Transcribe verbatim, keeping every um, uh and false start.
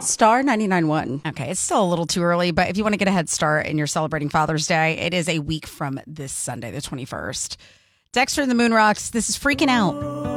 Star ninety-nine point one. Okay, it's still a little too early, but if you want to get a head start and you're celebrating Father's Day, it is a week from this Sunday, the twenty-first. Dexter and the Moon Rocks, this is Freaking Out.